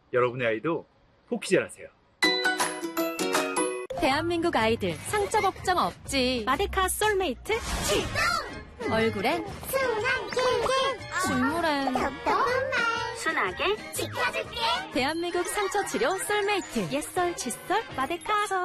여러분의 아이도 포키젤하세요. 대한민국 아이들 상처 걱정 없지. 마데카 솔메이트 출동! 얼굴엔 순한 길게 눈물엔 톡톡한 말 순하게 지켜줄게. 대한민국 상처 치료 솔메이트 옛설 칫솔 마데카서.